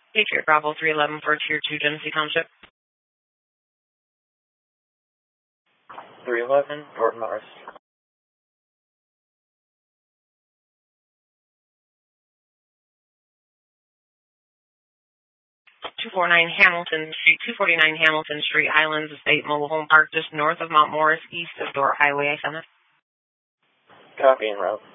Patriot Bravo 311 for Tier 2 Genesee Township. 311, Fort Mars. 249 Hamilton Street, 249 Hamilton Street, Highlands Estate Mobile Home Park, just north of Mount Morris, east of Dordt Highway I-7. Copy en route.